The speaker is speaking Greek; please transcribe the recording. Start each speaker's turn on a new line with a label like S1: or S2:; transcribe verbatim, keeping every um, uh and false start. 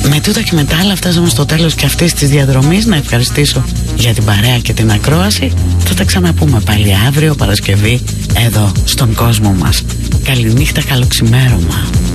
S1: Με τούτα και με τα άλλα φτάσαμε στο τέλος και αυτής της διαδρομής. Να ευχαριστήσω για την παρέα και την ακρόαση. Θα τα ξαναπούμε πάλι αύριο Παρασκευή εδώ στον κόσμο μας. Καληνύχτα, καλό ξημέρωμα.